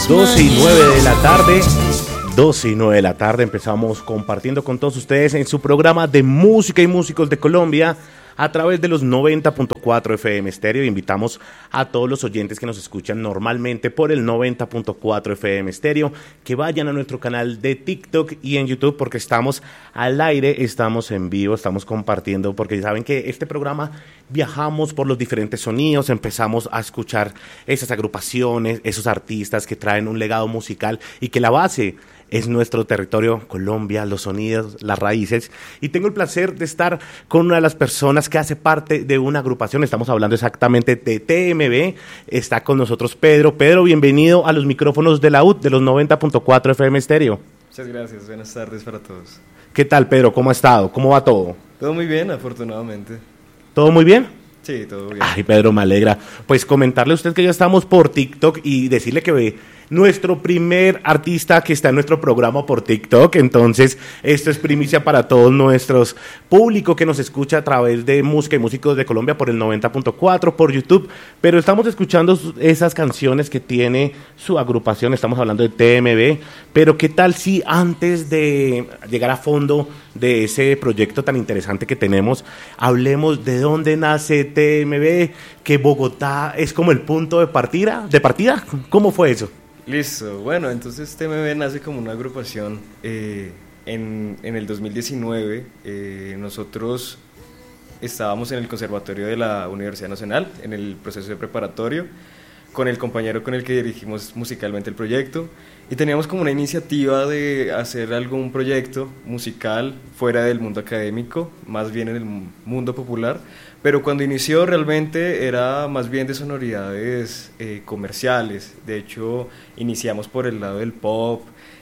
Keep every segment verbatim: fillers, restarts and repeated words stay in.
doce y nueve de la tarde, doce y nueve de la tarde empezamos compartiendo con todos ustedes en su programa de música y músicos de Colombia a través de los noventa punto cuatro F M Estéreo. Invitamos a todos los oyentes que nos escuchan normalmente por el noventa punto cuatro F M Estéreo que vayan a nuestro canal de TikTok y en YouTube porque estamos al aire, estamos en vivo, estamos compartiendo porque saben que este programa viajamos por los diferentes sonidos, empezamos a escuchar esas agrupaciones, esos artistas que traen un legado musical y que la base es nuestro territorio, Colombia, los sonidos, las raíces. Y tengo el placer de estar con una de las personas que hace parte de una agrupación. Estamos hablando exactamente de T M B. Está con nosotros Pedro. Pedro, bienvenido a los micrófonos de la U T, de los noventa punto cuatro F M Estéreo. Muchas gracias. Buenas tardes para todos. ¿Qué tal, Pedro? ¿Cómo ha estado? ¿Cómo va todo? Todo muy bien, afortunadamente. ¿Todo muy bien? Sí, todo bien. Ay, Pedro, me alegra. Pues comentarle a usted que ya estamos por TikTok y decirle que ve nuestro primer artista que está en nuestro programa por TikTok. Entonces, esto es primicia para todos nuestros público que nos escucha a través de Música y Músicos de Colombia por el noventa punto cuatro, por YouTube. Pero estamos escuchando esas canciones que tiene su agrupación. Estamos hablando de T M B. Pero, ¿qué tal si antes de llegar a fondo de ese proyecto tan interesante que tenemos, hablemos de dónde nace T M B, que Bogotá es como el punto de partida? ¿De partida? ¿Cómo fue eso? Listo, bueno, entonces T M B nace como una agrupación eh, en, en el dos mil diecinueve. Eh, nosotros estábamos en el Conservatorio de la Universidad Nacional, en el proceso de preparatorio, con el compañero con el que dirigimos musicalmente el proyecto, y teníamos como una iniciativa de hacer algún proyecto musical fuera del mundo académico, más bien en el mundo popular, pero cuando inició realmente era más bien de sonoridades eh, comerciales. De hecho, iniciamos por el lado del pop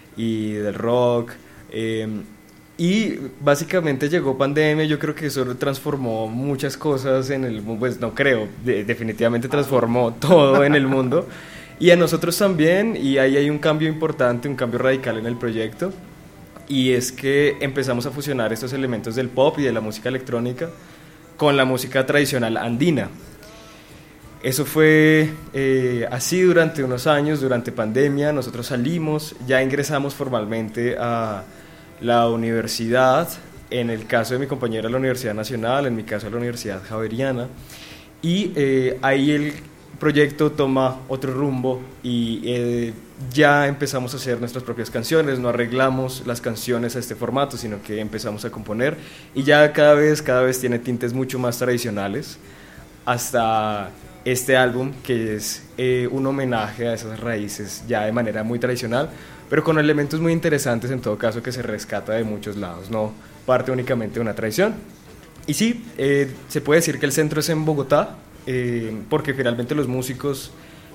y del rock, eh, y básicamente llegó pandemia. Yo creo que eso transformó muchas cosas en el mundo, pues no creo, de, definitivamente transformó todo en el mundo, y a nosotros también, y ahí hay un cambio importante, un cambio radical en el proyecto, y es que empezamos a fusionar estos elementos del pop y de la música electrónica con la música tradicional andina. Eso fue eh, así durante unos años, durante pandemia. Nosotros salimos, ya ingresamos formalmente a la universidad, en el caso de mi compañera a la Universidad Nacional, en mi caso a la Universidad Javeriana, y eh, ahí el proyecto toma otro rumbo y eh, ya empezamos a hacer nuestras propias canciones. No arreglamos las canciones a este formato, sino que empezamos a componer, y ya cada vez, cada vez tiene tintes mucho más tradicionales, hasta este álbum que es eh, un homenaje a esas raíces ya de manera muy tradicional, pero con elementos muy interesantes en todo caso, que se rescata de muchos lados, no parte únicamente de una tradición. Y sí, eh, se puede decir que el centro es en Bogotá, eh, porque finalmente los músicos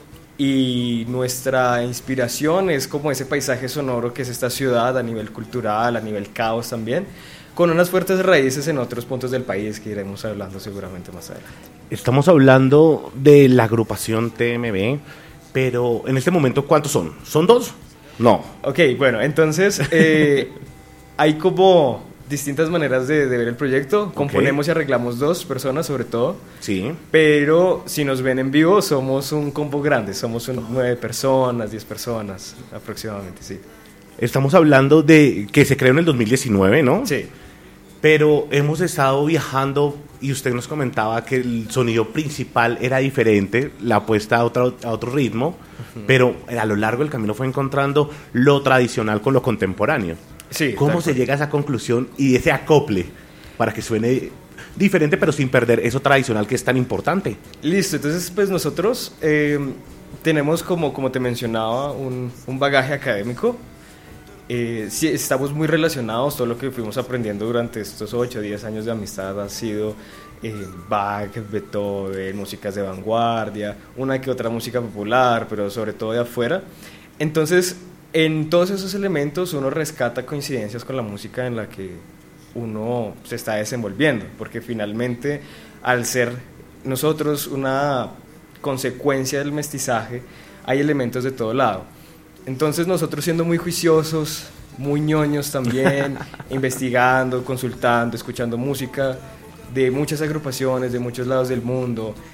y nuestra inspiración es como ese paisaje sonoro que es esta ciudad a nivel cultural, a nivel caos también, con unas fuertes raíces en otros puntos del país que iremos hablando seguramente más adelante. Estamos hablando de la agrupación T M B, pero en este momento, ¿cuántos son? ¿Son dos? No. Ok, bueno, entonces eh, hay como distintas maneras de, de ver el proyecto. Componemos okay. y arreglamos dos personas sobre todo. Sí. Pero si nos ven en vivo somos un combo grande, somos un nueve personas, diez personas aproximadamente, sí. Estamos hablando de que se creó en el dos mil diecinueve, ¿no? Sí. Pero hemos estado viajando y usted nos comentaba que el sonido principal era diferente, la apuesta a otro, a otro ritmo, uh-huh. pero a lo largo del camino fue encontrando lo tradicional con lo contemporáneo. Sí, ¿Cómo se llega a esa conclusión y ese acople para que suene diferente pero sin perder eso tradicional que es tan importante? Listo, entonces pues nosotros eh, tenemos como, como te mencionaba un, un bagaje académico. Eh, sí, estamos muy relacionados. Todo lo que fuimos aprendiendo durante estos ocho o diez años de amistad ha sido eh, Bach, Beethoven, músicas de vanguardia, una que otra música popular, pero sobre todo de afuera. Entonces, en todos esos elementos uno rescata coincidencias con la música en la que uno se está desenvolviendo, porque finalmente, al ser nosotros una consecuencia del mestizaje, hay elementos de todo lado. Entonces nosotros, siendo muy juiciosos, muy ñoños también, investigando, consultando, escuchando música de muchas agrupaciones, de muchos lados del mundo,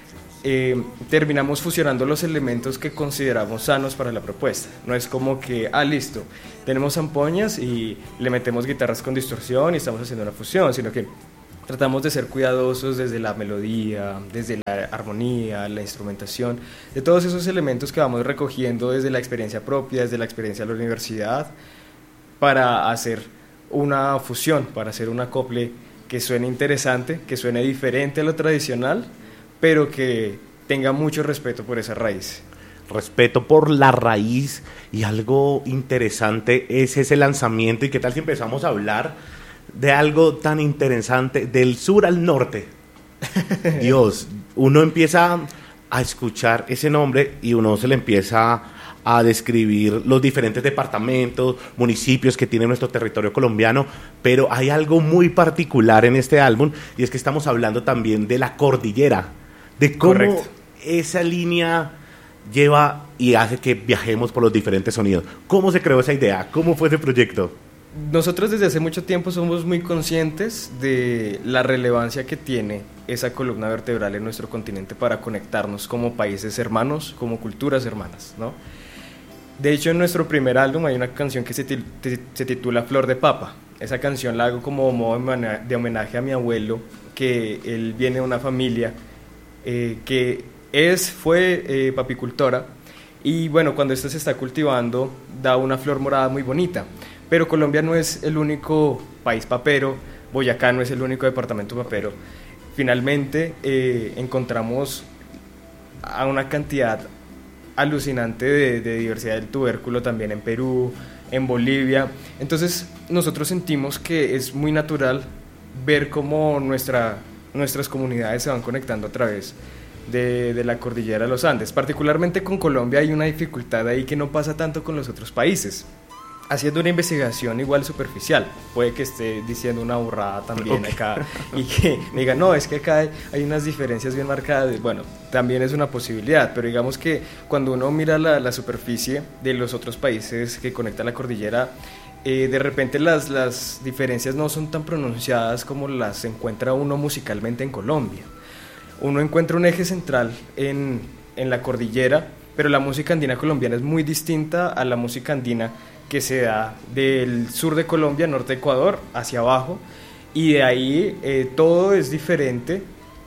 eh, terminamos fusionando los elementos que consideramos sanos para la propuesta. No es como que, ah, listo, tenemos zampoñas y le metemos guitarras con distorsión y estamos haciendo una fusión, sino que tratamos de ser cuidadosos desde la melodía, desde la armonía, la instrumentación, de todos esos elementos que vamos recogiendo desde la experiencia propia, desde la experiencia de la universidad, para hacer una fusión, para hacer un acople que suene interesante, que suene diferente a lo tradicional, pero que tenga mucho respeto por esa raíz. Respeto por la raíz, y algo interesante es ese lanzamiento. ¿Y qué tal si empezamos a hablar de algo tan interesante, del sur al norte? Dios, uno empieza a escuchar ese nombre y uno se le empieza a describir los diferentes departamentos, municipios que tiene nuestro territorio colombiano, pero hay algo muy particular en este álbum, y es que estamos hablando también de la cordillera, de cómo Correcto. Esa línea lleva y hace que viajemos por los diferentes sonidos. ¿Cómo se creó esa idea? ¿Cómo fue ese proyecto? Nosotros desde hace mucho tiempo somos muy conscientes de la relevancia que tiene esa columna vertebral en nuestro continente para conectarnos como países hermanos, como culturas hermanas, ¿no? De hecho, en nuestro primer álbum hay una canción que se, tit- se titula Flor de Papa. Esa canción la hago como modo de homenaje a mi abuelo, que él viene de una familia eh, que es, fue eh, papicultora, y bueno, cuando esta se está cultivando da una flor morada muy bonita. Pero Colombia no es el único país papero, Boyacá no es el único departamento papero. Finalmente eh, encontramos a una cantidad alucinante de, de diversidad del tubérculo también en Perú, en Bolivia. Entonces nosotros sentimos que es muy natural ver cómo nuestra, nuestras comunidades se van conectando a través de, de la cordillera de los Andes. Particularmente con Colombia hay una dificultad ahí que no pasa tanto con los otros países. Haciendo una investigación igual superficial, puede que esté diciendo una burrada también okay. acá, y que me diga, no, es que acá hay, hay unas diferencias bien marcadas. Bueno, también es una posibilidad, pero digamos que cuando uno mira la, la superficie de los otros países que conectan la cordillera, eh, de repente las, las diferencias no son tan pronunciadas como las encuentra uno musicalmente en Colombia. Uno encuentra un eje central en, en la cordillera, pero la música andina colombiana es muy distinta a la música andina que se da del sur de Colombia, norte de Ecuador, hacia abajo, y de ahí eh, todo es diferente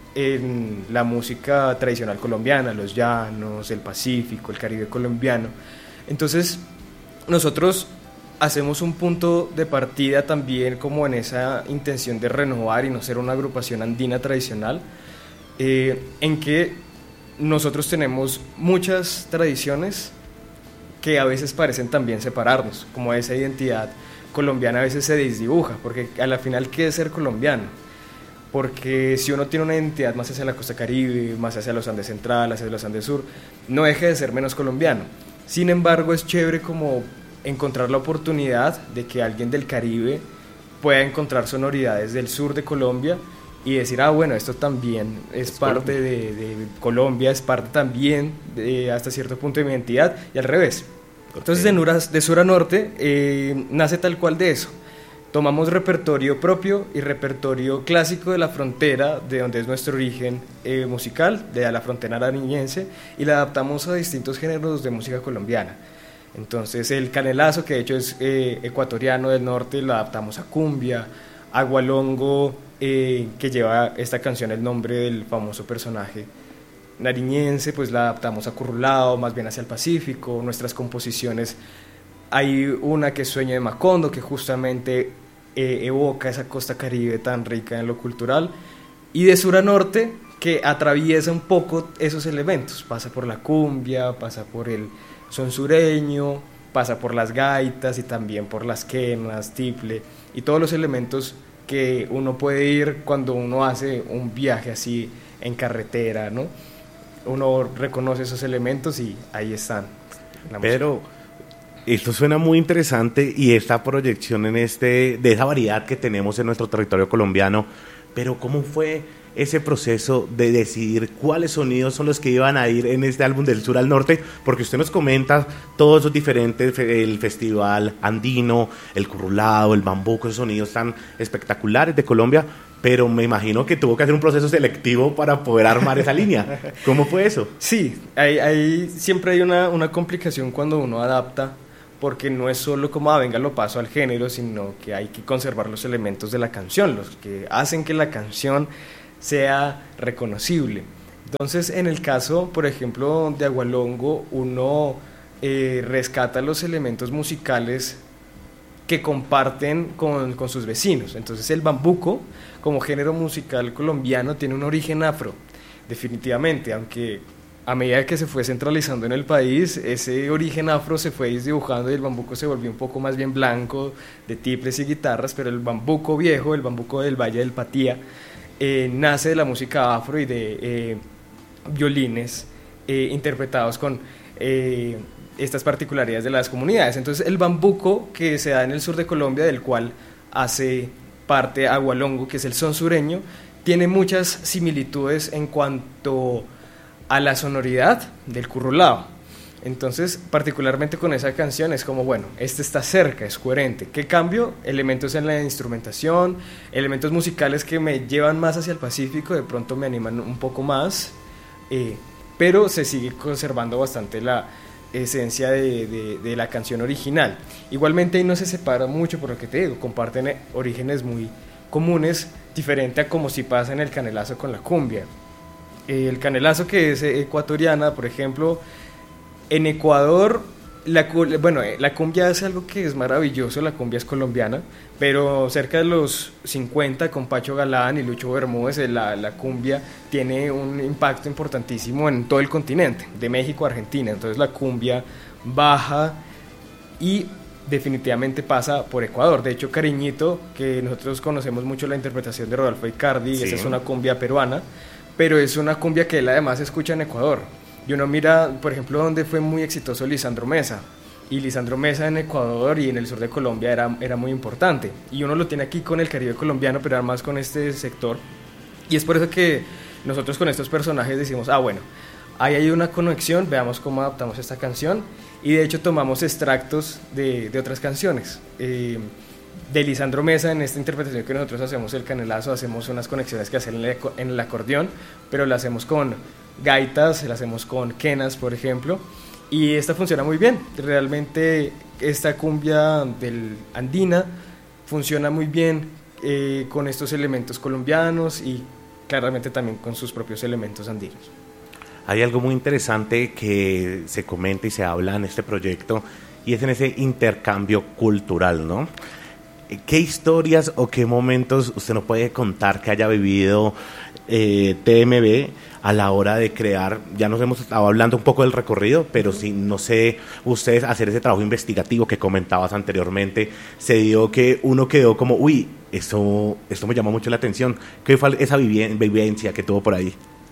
en la música tradicional colombiana, los llanos, el Pacífico, el Caribe colombiano. Entonces nosotros hacemos un punto de partida también como en esa intención de renovar y no ser una agrupación andina tradicional, eh, en que nosotros tenemos muchas tradiciones que a veces parecen también separarnos, como esa identidad colombiana a veces se desdibuja, porque a la final, ¿qué es ser colombiano? Porque si uno tiene una identidad más hacia la costa caribe, más hacia los Andes central, hacia los Andes sur, no deja de ser menos colombiano. Sin embargo, es chévere como encontrar la oportunidad de que alguien del Caribe pueda encontrar sonoridades del sur de Colombia y decir, ah, bueno, esto también es, es parte de, de Colombia, es parte también de, hasta cierto punto de mi identidad, y al revés. Entonces, de, Nuras, de sur a norte, eh, nace tal cual de eso. Tomamos repertorio propio y repertorio clásico de la frontera, de donde es nuestro origen eh, musical, de la frontera nariñense, y la adaptamos a distintos géneros de música colombiana. Entonces, el canelazo, que de hecho es eh, ecuatoriano del norte, lo adaptamos a cumbia. Agualongo, eh, que lleva esta canción el nombre del famoso personaje nariñense, pues la adaptamos a currulao, más bien hacia el Pacífico. Nuestras composiciones, hay una que es Sueño de Macondo, que justamente eh, evoca esa costa caribe tan rica en lo cultural, y de sur a norte, que atraviesa un poco esos elementos, pasa por la cumbia, pasa por el son sureño, pasa por las gaitas y también por las quenas, tiple, y todos los elementos que uno puede ir cuando uno hace un viaje así en carretera, ¿no? Uno reconoce esos elementos y ahí están. Pero esto suena muy interesante, y esta proyección en este de esa variedad que tenemos en nuestro territorio colombiano, pero ¿cómo fue ese proceso de decidir cuáles sonidos son los que iban a ir en este álbum del sur al norte? Porque usted nos comenta todos esos diferentes, el festival andino, el currulao, el bambuco, esos sonidos tan espectaculares de Colombia, pero me imagino que tuvo que hacer un proceso selectivo para poder armar esa línea. ¿Cómo fue eso? Sí, hay, hay, siempre hay una, una complicación cuando uno adapta, porque no es solo como, ah, venga, lo paso al género, sino que hay que conservar los elementos de la canción, los que hacen que la canción sea reconocible. Entonces, en el caso, por ejemplo, de Agualongo, uno eh, rescata los elementos musicales que comparten con, con sus vecinos. Entonces, el bambuco, como género musical colombiano, tiene un origen afro, definitivamente, aunque a medida que se fue centralizando en el país, ese origen afro se fue desdibujando y el bambuco se volvió un poco más bien blanco, de tiples y guitarras, pero el bambuco viejo, el bambuco del Valle del Patía, eh, nace de la música afro y de eh, violines eh, interpretados con eh, estas particularidades de las comunidades. Entonces, el bambuco que se da en el sur de Colombia, del cual hace parte Agualongo, que es el son sureño, tiene muchas similitudes en cuanto a la sonoridad del currulao. Entonces, particularmente con esa canción es como, bueno, este está cerca, es coherente. ¿Qué cambio? Elementos en la instrumentación, elementos musicales que me llevan más hacia el Pacífico, de pronto me animan un poco más, eh, pero se sigue conservando bastante la esencia de, de, de la canción original. Igualmente ahí no se separa mucho, por lo que te digo, comparten orígenes muy comunes, diferente a como si pasa en el canelazo con la cumbia. El canelazo, que es ecuatoriana, por ejemplo, en Ecuador, la, bueno, la cumbia es algo que es maravilloso, la cumbia es colombiana, pero cerca de los cincuenta, con Pacho Galán y Lucho Bermúdez, la, la cumbia tiene un impacto importantísimo en todo el continente, de México a Argentina. Entonces la cumbia baja y definitivamente pasa por Ecuador. De hecho, Cariñito, que nosotros conocemos mucho la interpretación de Rodolfo Icardi, sí. Esa es una cumbia peruana, pero es una cumbia que él además escucha en Ecuador. Y uno mira, por ejemplo, donde fue muy exitoso Lisandro Mesa, y Lisandro Mesa en Ecuador y en el sur de Colombia era, era muy importante, y uno lo tiene aquí con el Caribe colombiano, pero además con este sector, y es por eso que nosotros con estos personajes decimos, ah, bueno, ahí hay una conexión, veamos cómo adaptamos esta canción, y de hecho tomamos extractos de, de otras canciones, eh, de Lisandro Mesa. En esta interpretación que nosotros hacemos el canelazo, hacemos unas conexiones que hacen en el, en el acordeón, pero la hacemos con gaitas, la hacemos con quenas, por ejemplo, y esta funciona muy bien. Realmente esta cumbia del andina funciona muy bien eh, con estos elementos colombianos y claramente también con sus propios elementos andinos. Hay algo muy interesante que se comenta y se habla en este proyecto, y es en ese intercambio cultural, ¿no? ¿Qué historias o qué momentos usted nos puede contar que haya vivido eh, T M B a la hora de crear? Ya nos hemos estado hablando un poco del recorrido, pero si, no sé, ustedes hacer ese trabajo investigativo que comentabas anteriormente, se dio que uno quedó como, uy, esto, esto me llamó mucho la atención. ¿Qué fue esa vivencia que tuvo por ahí?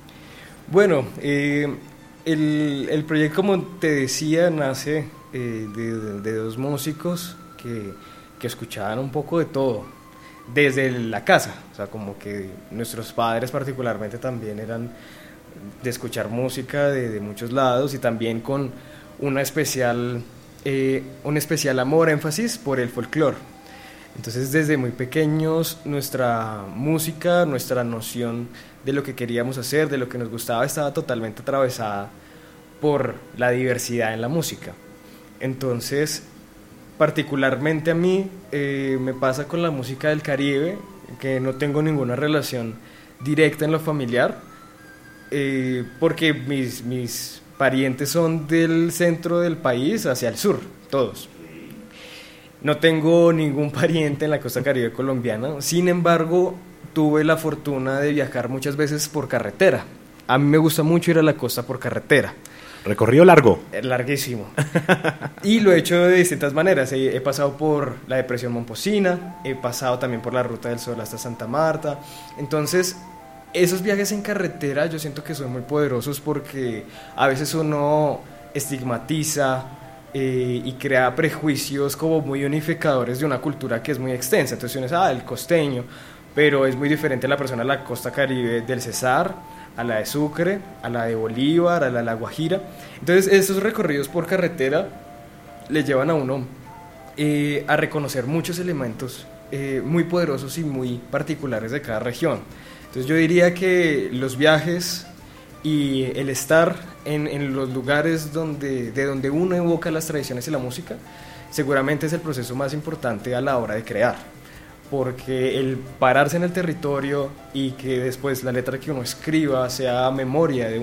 Bueno, eh, el, el proyecto, como te decía, nace eh, de, de, de dos músicos que... que escuchaban un poco de todo, desde la casa, o sea, como que nuestros padres particularmente también eran de escuchar música de, de muchos lados, y también con una especial, eh, un especial amor, énfasis por el folclore. Entonces, desde muy pequeños, nuestra música, nuestra noción de lo que queríamos hacer, de lo que nos gustaba, estaba totalmente atravesada por la diversidad en la música. Entonces, particularmente a mí eh, me pasa con la música del Caribe, que no tengo ninguna relación directa en lo familiar, eh, porque mis, mis parientes son del centro del país hacia el sur, todos. No tengo ningún pariente en la costa caribe colombiana. Sin embargo, tuve la fortuna de viajar muchas veces por carretera. A mí me gusta mucho ir a la costa por carretera. ¿Recorrido largo? Larguísimo. Y lo he hecho de distintas maneras. He, he pasado por la depresión Momposina, he pasado también por la Ruta del Sol hasta Santa Marta. Entonces, esos viajes en carretera yo siento que son muy poderosos, porque a veces uno estigmatiza eh, y crea prejuicios como muy unificadores de una cultura que es muy extensa. Entonces uno dice, ah, el costeño, pero es muy diferente la persona de la costa caribe del Cesar, a la de Sucre, a la de Bolívar, a la de La Guajira. Entonces, estos recorridos por carretera le llevan a uno eh, a reconocer muchos elementos eh, muy poderosos y muy particulares de cada región. Entonces yo diría que los viajes y el estar en, en los lugares donde, de donde uno evoca las tradiciones y la música, seguramente es el proceso más importante a la hora de crear, porque el pararse en el territorio y que después la letra que uno escriba sea memoria de